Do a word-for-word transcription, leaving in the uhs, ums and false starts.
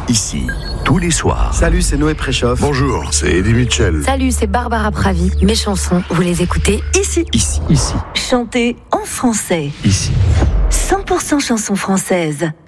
ici, tous les soirs. Salut, c'est Noé Préchoff. Bonjour, c'est Eddie Mitchell. Salut, c'est Barbara Pravi. Mes chansons, vous les écoutez ici. Ici. Ici. Chantez en français. Ici. cent pour cent chansons françaises.